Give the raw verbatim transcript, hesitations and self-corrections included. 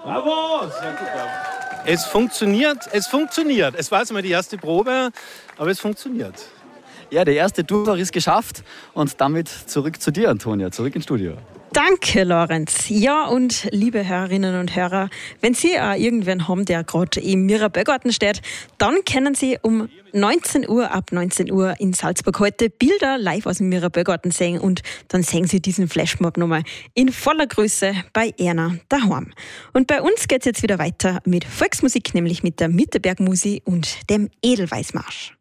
Bravo! Sehr gut, bravo. Es funktioniert, es funktioniert. Es war jetzt mal die erste Probe, aber es funktioniert. Ja, der erste Durchbruch ist geschafft und damit zurück zu dir, Antonia, zurück ins Studio. Danke, Lorenz. Ja, und liebe Hörerinnen und Hörer, wenn Sie auch irgendwen haben, der gerade im Mirabellgarten steht, dann können Sie um neunzehn Uhr, ab neunzehn Uhr in Salzburg heute Bilder live aus dem Mirabellgarten sehen und dann sehen Sie diesen Flashmob nochmal in voller Größe bei Erna daheim. Und bei uns geht's jetzt wieder weiter mit Volksmusik, nämlich mit der Mitterbergmusi und dem Edelweißmarsch.